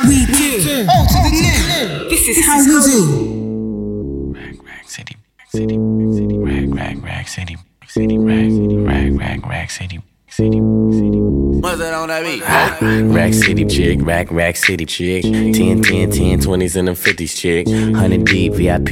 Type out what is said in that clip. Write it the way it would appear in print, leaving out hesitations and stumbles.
We do. Oh, to the new. This is how we do. Rag City, City, City, Rag City, City, Rag City. City. What's that on that beat? Rack City chick, rack City chick. 10, 20s and them 50s chick. 100 deep VIP